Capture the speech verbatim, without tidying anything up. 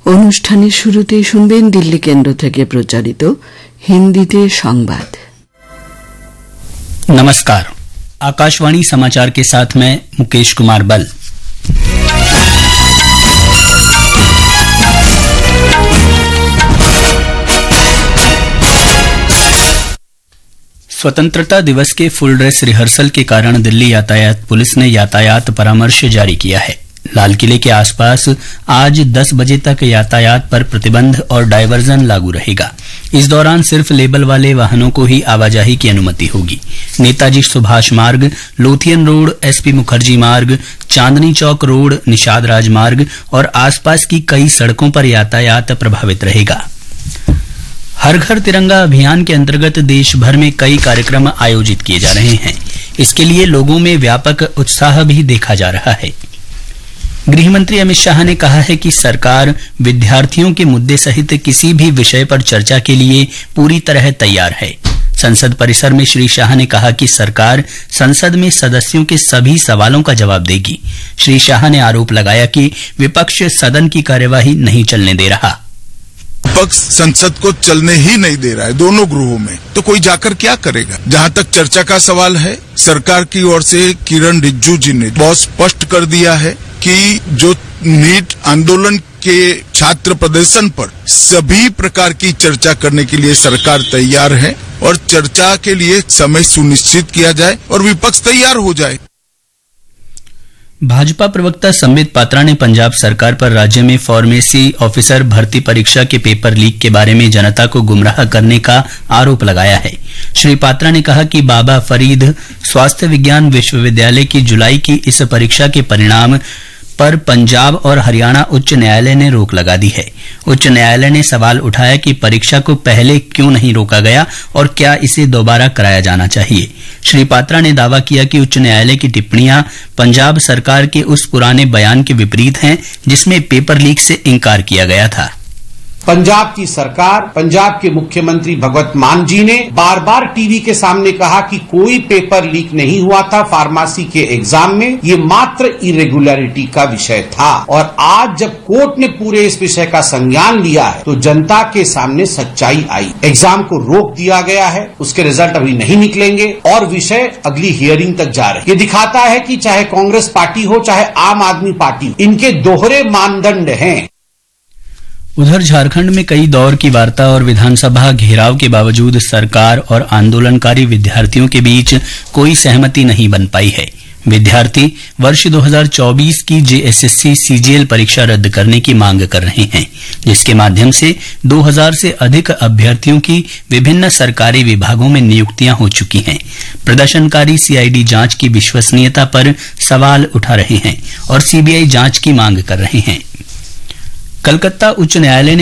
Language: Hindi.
অনুষ্ঠানের শুরুতেই শুনবেন দিল্লি কেন্দ্র থেকে প্রচারিত হিন্দিতে সংবাদ। नमस्कार, आकाशवाणी समाचार के साथ मैं मुकेश कुमार बल। स्वतंत्रता दिवस के फुल ड्रेस रिहर्सल के कारण दिल्ली यातायात पुलिस ने यातायात परामर्श जारी किया है। लाल किले के आसपास आज दस बजे तक यातायात पर प्रतिबंध और डायवर्जन लागू रहेगा। इस दौरान सिर्फ लेबल वाले वाहनों को ही आवाजाही की अनुमति होगी। नेताजी सुभाष मार्ग, लोथियन रोड, एसपी मुखर्जी मार्ग, चांदनी चौक रोड, निषाद राज मार्ग और आसपास की कई सड़कों पर यातायात प्रभावित रहेगा। हर घर तिरंगा अभियान के अंतर्गत देश भर में कई कार्यक्रम आयोजित किए जा रहे हैं। इसके लिए लोगों में व्यापक उत्साह भी देखा जा रहा है। गृहमंत्री अमित शाह ने कहा है कि सरकार विद्यार्थियों के मुद्दे सहित किसी भी विषय पर चर्चा के लिए पूरी तरह तैयार है। संसद परिसर में श्री शाह ने कहा कि सरकार संसद में सदस्यों के सभी सवालों का जवाब देगी। श्री शाह ने आरोप लगाया कि विपक्ष सदन की कार्यवाही नहीं चलने दे रहा। विपक्ष संसद को चलने ही नहीं दे रहा है दोनों गृहों में, तो कोई जाकर क्या करेगा। जहां तक चर्चा का सवाल है, सरकार की ओर से किरण रिजिजू जी ने बहुत स्पष्ट कर दिया है कि जो नीट आंदोलन के छात्र प्रदर्शन पर सभी प्रकार की चर्चा करने के लिए सरकार तैयार है और चर्चा के लिए समय सुनिश्चित किया जाए और विपक्ष तैयार हो जाए। भाजपा प्रवक्ता संबित पात्रा ने पंजाब सरकार पर राज्य में फार्मेसी ऑफिसर भर्ती परीक्षा के पेपर लीक के बारे में जनता को गुमराह करने का आरोप लगाया है। श्री पात्रा ने कहा कि बाबा फरीद स्वास्थ्य विज्ञान विश्वविद्यालय की जुलाई की इस परीक्षा के परिणाम पर पंजाब और हरियाणा उच्च न्यायालय ने रोक लगा दी है। उच्च न्यायालय ने सवाल उठाया कि परीक्षा को पहले क्यों नहीं रोका गया और क्या इसे दोबारा कराया जाना चाहिए। श्री पात्रा ने दावा किया कि उच्च न्यायालय की टिप्पणियां पंजाब सरकार के उस पुराने बयान के विपरीत हैं जिसमें पेपर लीक से इनकार किया गया था। पंजाब की सरकार, पंजाब के मुख्यमंत्री भगवत मान जी ने बार बार टीवी के सामने कहा कि कोई पेपर लीक नहीं हुआ था फार्मेसी के एग्जाम में, ये मात्र इरेगुलरिटी का विषय था। और आज जब कोर्ट ने पूरे इस विषय का संज्ञान लिया है तो जनता के सामने सच्चाई आई। एग्जाम को रोक दिया गया है, उसके रिजल्ट अभी नहीं निकलेंगे और विषय अगली हियरिंग तक जा रहे। ये दिखाता है कि चाहे कांग्रेस पार्टी हो चाहे आम आदमी पार्टी हो, इनके दोहरे मानदंड हैं। उधर झारखंड में कई दौर की वार्ता और विधानसभा घेराव के बावजूद सरकार और आंदोलनकारी विद्यार्थियों के बीच कोई सहमति नहीं बन पाई है। विद्यार्थी वर्ष दो हज़ार चौबीस की जेएसएससी सीजीएल परीक्षा रद्द करने की मांग कर रहे हैं, जिसके माध्यम से दो हज़ार से अधिक अभ्यर्थियों की विभिन्न सरकारी विभागों में नियुक्तियां हो चुकी हैं। प्रदर्शनकारी सीआईडी जांच की विश्वसनीयता पर सवाल उठा रहे हैं और सीबीआई जांच की मांग कर रहे हैं। कलकत्ता उच्च न्यायालय ने